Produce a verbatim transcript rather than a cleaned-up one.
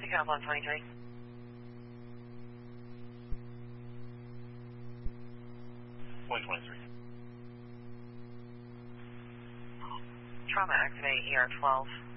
Takeoff on twenty-three. one twenty-three. Trauma activate E R twelve.